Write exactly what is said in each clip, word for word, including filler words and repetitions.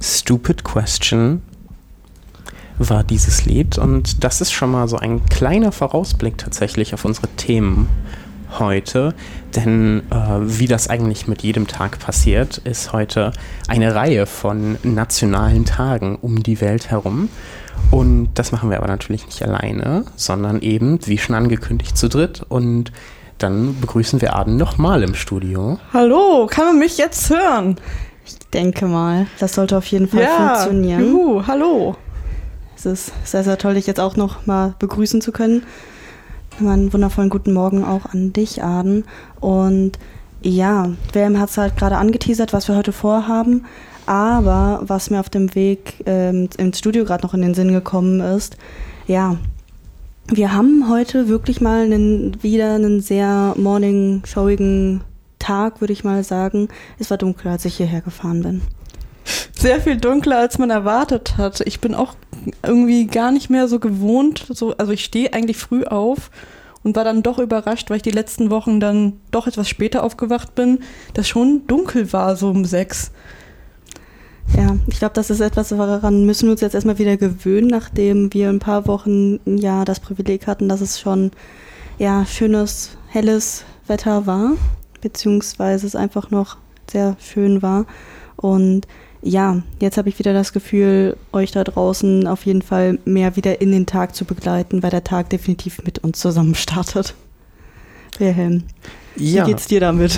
Stupid Question war dieses Lied und das ist schon mal so ein kleiner Vorausblick tatsächlich auf unsere Themen heute, denn äh, wie das eigentlich mit jedem Tag passiert, ist heute eine Reihe von nationalen Tagen um die Welt herum und das machen wir aber natürlich nicht alleine, sondern eben, wie schon angekündigt, zu dritt und dann begrüßen wir Aden nochmal im Studio. Hallo, kann man mich jetzt hören? Ich denke mal, das sollte auf jeden Fall ja, funktionieren. Juhu, hallo. Es ist sehr, sehr toll, dich jetzt auch noch mal begrüßen zu können. Einen wundervollen guten Morgen auch an dich, Aden. Und ja, W M hat es halt gerade angeteasert, was wir heute vorhaben. Aber was mir auf dem Weg ähm, ins Studio gerade noch in den Sinn gekommen ist, ja, wir haben heute wirklich mal einen, wieder einen sehr morning-showigen Tag, würde ich mal sagen. Es war dunkel, als ich hierher gefahren bin. Sehr viel dunkler, als man erwartet hat. Ich bin auch irgendwie gar nicht mehr so gewohnt. So, also ich stehe eigentlich früh auf und war dann doch überrascht, weil ich die letzten Wochen dann doch etwas später aufgewacht bin, dass schon dunkel war, so um sechs. Ja, ich glaube, das ist etwas, daran müssen wir uns jetzt erstmal wieder gewöhnen, nachdem wir ein paar Wochen ja das Privileg hatten, dass es schon ja schönes, helles Wetter war, beziehungsweise es einfach noch sehr schön war. Und ja, jetzt habe ich wieder das Gefühl, euch da draußen auf jeden Fall mehr wieder in den Tag zu begleiten, weil der Tag definitiv mit uns zusammen startet. Wilhelm, ja. Wie geht's dir damit?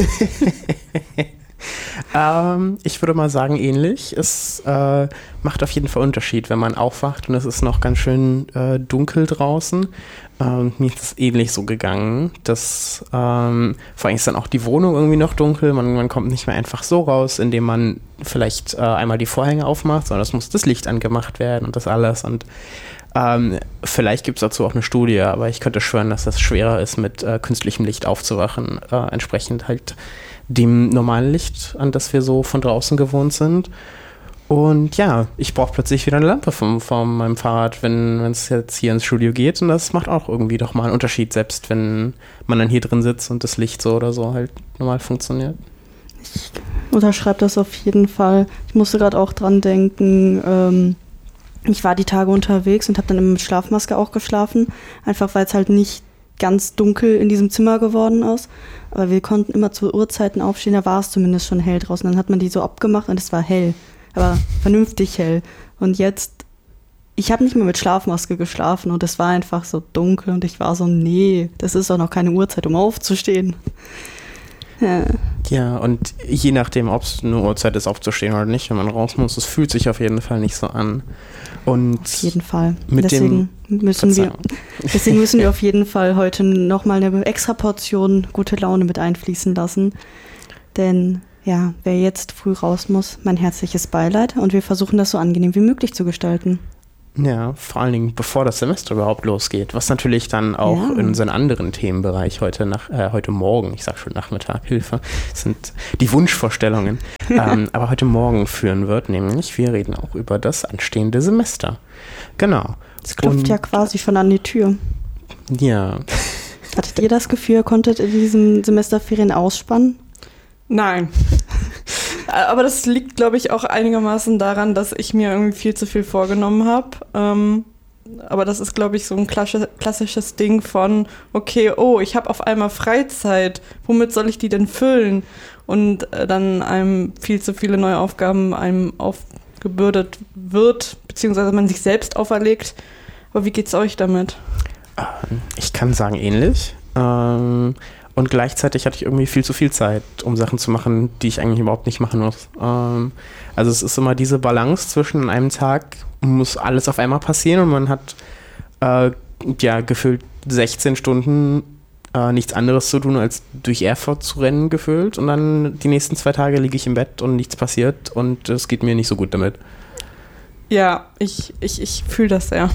ähm, ich würde mal sagen, ähnlich. Es äh, macht auf jeden Fall Unterschied, wenn man aufwacht und es ist noch ganz schön äh, dunkel draußen. Ähm, mir ist es ähnlich so gegangen, dass ähm, vor allem ist dann auch die Wohnung irgendwie noch dunkel, man, man kommt nicht mehr einfach so raus, indem man vielleicht äh, einmal die Vorhänge aufmacht, sondern es muss das Licht angemacht werden und das alles und ähm, vielleicht gibt es dazu auch eine Studie, aber ich könnte schwören, dass das schwerer ist, mit äh, künstlichem Licht aufzuwachen, äh, entsprechend halt dem normalen Licht, an das wir so von draußen gewohnt sind. Und ja, ich brauche plötzlich wieder eine Lampe von, von meinem Fahrrad, wenn es jetzt hier ins Studio geht. Und das macht auch irgendwie doch mal einen Unterschied, selbst wenn man dann hier drin sitzt und das Licht so oder so halt normal funktioniert. Ich unterschreibe das auf jeden Fall. Ich musste gerade auch dran denken, ähm, ich war die Tage unterwegs und habe dann immer mit Schlafmaske auch geschlafen, einfach weil es halt nicht ganz dunkel in diesem Zimmer geworden ist. Aber wir konnten immer zu Uhrzeiten aufstehen, da war es zumindest schon hell draußen. Dann hat man die so abgemacht und es war hell. Aber vernünftig hell. Und jetzt, ich habe nicht mehr mit Schlafmaske geschlafen und es war einfach so dunkel und ich war so, nee, das ist doch noch keine Uhrzeit, um aufzustehen. Ja, ja und je nachdem, ob es eine Uhrzeit ist, aufzustehen oder nicht, wenn man raus muss, es fühlt sich auf jeden Fall nicht so an. Und auf jeden Fall. Mit deswegen, dem müssen wir, deswegen müssen wir auf jeden Fall heute nochmal eine extra Portion gute Laune mit einfließen lassen. Denn ja, wer jetzt früh raus muss, mein herzliches Beileid und wir versuchen das so angenehm wie möglich zu gestalten. Ja, vor allen Dingen bevor das Semester überhaupt losgeht, was natürlich dann auch ja. in unseren anderen Themenbereich heute nach äh, heute Morgen, ich sag schon Nachmittag, Hilfe, sind die Wunschvorstellungen, ähm, aber heute Morgen führen wird, nämlich wir reden auch über das anstehende Semester. Genau. Es klopft und, ja quasi schon an die Tür. Ja. Hattet ihr das Gefühl, ihr konntet in diesen Semesterferien ausspannen? Nein. Aber das liegt, glaube ich, auch einigermaßen daran, dass ich mir irgendwie viel zu viel vorgenommen habe. Ähm, aber das ist, glaube ich, so ein klassisches Ding von, okay, oh, ich habe auf einmal Freizeit. Womit soll ich die denn füllen? Und äh, dann einem viel zu viele neue Aufgaben einem aufgebürdet wird, beziehungsweise man sich selbst auferlegt. Aber wie geht's euch damit? Ich kann sagen, ähnlich. Ähm Und gleichzeitig hatte ich irgendwie viel zu viel Zeit, um Sachen zu machen, die ich eigentlich überhaupt nicht machen muss. Ähm, also es ist immer diese Balance zwischen an einem Tag muss alles auf einmal passieren und man hat äh, ja gefühlt sechzehn Stunden äh, nichts anderes zu tun, als durch Erfurt zu rennen gefühlt. Und dann die nächsten zwei Tage liege ich im Bett und nichts passiert und es geht mir nicht so gut damit. Ja, ich, ich, ich fühle das sehr.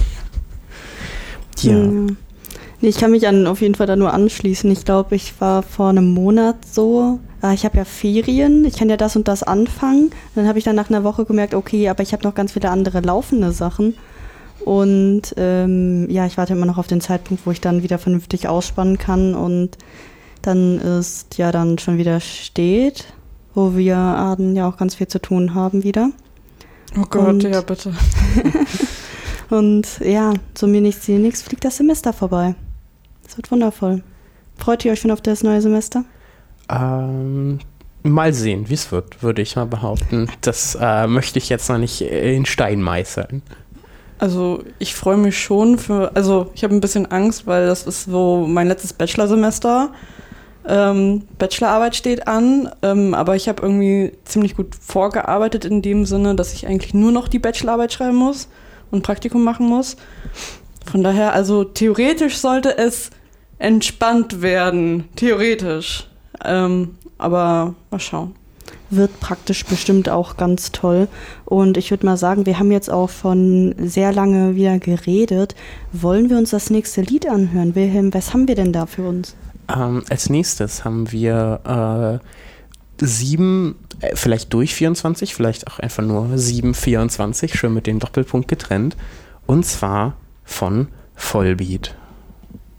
Ja. Mhm. Nee, ich kann mich an, auf jeden Fall da nur anschließen. Ich glaube, ich war vor einem Monat so, äh, ich habe ja Ferien, ich kann ja das und das anfangen. Dann habe ich dann nach einer Woche gemerkt, okay, aber ich habe noch ganz viele andere laufende Sachen. Und ähm, ja, ich warte immer noch auf den Zeitpunkt, wo ich dann wieder vernünftig ausspannen kann. Und dann ist ja dann schon wieder steht, wo wir Aden ja auch ganz viel zu tun haben wieder. Oh Gott, Und- ja, bitte. Und ja, so mir nichts, dir nichts, fliegt das Semester vorbei. Es wird wundervoll. Freut ihr euch schon auf das neue Semester? Ähm, mal sehen, wie es wird, würde ich mal behaupten. Das äh, möchte ich jetzt noch nicht in Stein meißeln. Also ich freue mich schon für, also ich habe ein bisschen Angst, weil das ist so mein letztes Bachelorsemester. Ähm, Bachelorarbeit steht an, ähm, aber ich habe irgendwie ziemlich gut vorgearbeitet in dem Sinne, dass ich eigentlich nur noch die Bachelorarbeit schreiben muss und Praktikum machen muss. Von daher, also theoretisch sollte es entspannt werden, theoretisch. Ähm, aber mal schauen. Wird praktisch bestimmt auch ganz toll. Und ich würde mal sagen, wir haben jetzt auch von sehr lange wieder geredet. Wollen wir uns das nächste Lied anhören? Wilhelm, was haben wir denn da für uns? Ähm, als nächstes haben wir äh, sieben, äh, vielleicht durch vierundzwanzig, vielleicht auch einfach nur sieben vierundzwanzig, schön mit dem Doppelpunkt getrennt. Und zwar von Vollbeat.